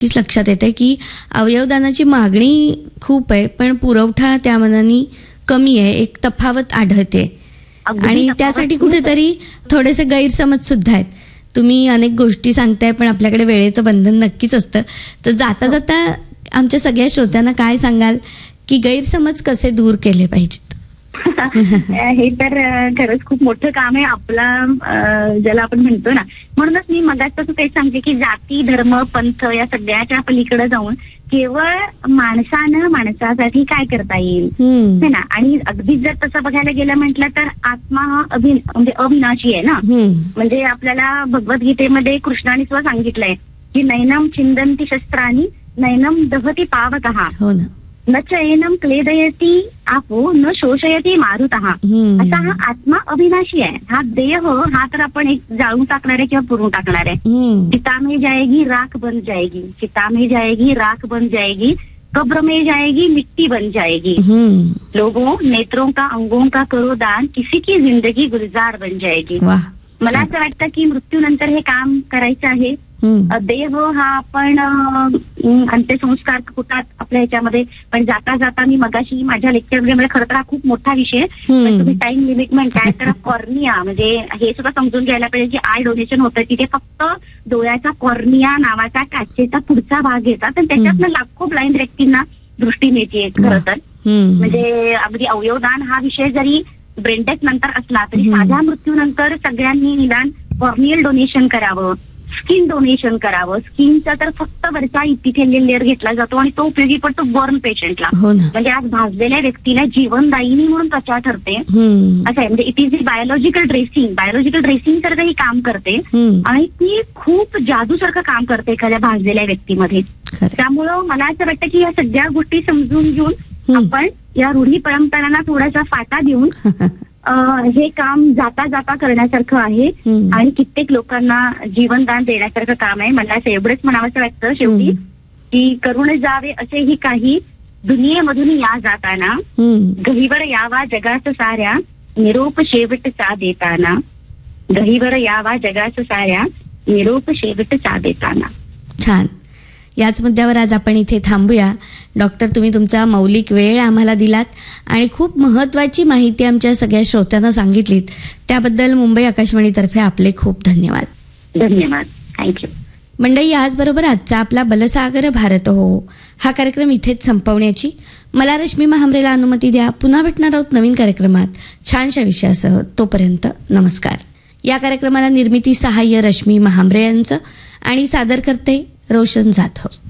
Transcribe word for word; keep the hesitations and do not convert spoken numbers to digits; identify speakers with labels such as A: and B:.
A: कीच लक्षात येते की अवयवदानाची मागणी खूप आहे, पण पुरवठा त्या मानाने कमी आहे, एक तफावत आढळते. आणि त्यासाठी कुठेतरी थोडेसे गैरसमज सुद्धा आहेत. तुम्ही अनेक गोष्टी सांगताय, पण आपल्याकडे वेळेचं बंधन नक्कीच असतं. तर जाता जाता आमच्या सगळ्या श्रोत्यांना काय सांगाल की गैरसमज कसे दूर केले पाहिजेत?
B: हे तर खरंच खूप मोठं काम आहे आपला, ज्याला आपण म्हणतो ना. म्हणूनच मी मगाच तेच सांगते की जाती, धर्म, पंथ या सगळ्याच्या पलीकडे जाऊन केवळ माणसानं माणसासाठी काय करता येईल है ना. आणि अगदीच जर तसं बघायला गेलं म्हटलं तर आत्मा हा अभि म्हणजे अविनाशी आहे ना. म्हणजे आपल्याला भगवद्गीतेमध्ये कृष्णाने सुद्धा सांगितलंय की नैनम छिंदंती शस्त्राणी नैनम दहती पावकहा,
A: हो ना,
B: न चैनम क्लेदयती आपो न शोषयती मारुतः. असा हा आत्मा अविनाशी आहे. हा देह हा तर आपण एक जाळून टाकणार आहे किंवा पुरून टाकणार आहे. चिता में जाएगी राख बन जाएगी, चिता में जाएगी राख बन जाएगी, कब्र में जाएगी मिट्टी बन जाएगी. लोगों नेत्रों का अंगों का करो दान, किसी की जिंदगी गुलजार बन जाएगी. मला असं वाटतं की मृत्यूनंतर हे काम करायचं आहे. देह हा आपण अंत्यसंस्कार कुठात आपल्या ह्याच्यामध्ये, पण जाता जाता मी मगाशी माझ्या लेक्चरमध्ये म्हणजे खरं तर हा खूप मोठा विषय, पण तुम्ही टाइम लिमिट म्हणताय तर कॉर्निया म्हणजे हे सुद्धा समजून घ्यायला पाहिजे की आय डोनेशन होतं तिथे फक्त डोळ्याचा कॉर्निया नावाचा काचेचा पुढचा भाग घेतात आणि त्याच्यातनं लाखो ब्लाइंड व्यक्तींना दृष्टी मिळते खरं तर. म्हणजे अगदी अवयवदान हा विषय जरी ब्रेनडेथ नंतर असला तरी साध्या मृत्यूनंतर सगळ्यांनी निदान कॉर्नियल डोनेशन करावं, स्किन डोनेशन करावं. स्किनचा तर फक्त वरचा इपिथेलियल लेअर घेतला जातो आणि तो उपयोगी पडतो बर्न पेशंटला. म्हणजे आज भाजलेल्या व्यक्तीला जीवनदायिनी म्हणून त्वचा ठरते असं आहे. म्हणजे it is the biological dressing, biological dressing सारखं ही काम करते आणि ती खूप जादूसारखं काम करते एखाद्या भाजलेल्या व्यक्तीमध्ये. त्यामुळं मला असं वाटतं की या सगळ्या गोष्टी समजून घेऊन आपण या रूढी परंपरांना थोडासा फाटा देऊन हे काम जाता जाता करण्यासारखं आहे आणि कित्येक लोकांना जीवनदान देण्यासारखं काम आहे. मला असं एवढंच म्हणावंसं वाटतं शेवटी की करून जावे असेही काही दुनियेमधून या जाताना, गहीवर यावा जगास साऱ्या निरोप शेवटचा देताना, गहीवर यावा जगास साऱ्या निरोप शेवटचा देताना.
A: छान. याच मुद्द्यावर आज आपण इथे थांबूया. डॉक्टर, तुम्ही तुमचा मौलिक वेळ आम्हाला दिलात आणि खूप महत्त्वाची माहिती आमच्या सगळ्या श्रोत्यांना सांगितलीत, त्याबद्दल मुंबई आकाशवाणीतर्फे आपले खूप धन्यवाद.
B: धन्यवाद. थँक्यू.
A: मंडळी, याचबरोबर आजचा आपला बलसागर भारत हो हा कार्यक्रम इथेच संपवण्याची मला रश्मी महांब्रेला अनुमती द्या. पुन्हा भेटणार आहोत नवीन कार्यक्रमात छानशा विषयासह. तोपर्यंत नमस्कार. या कार्यक्रमाला निर्मिती सहाय्य रश्मी महांब्रे यांचं आणि सादर करते रोशन जाधव.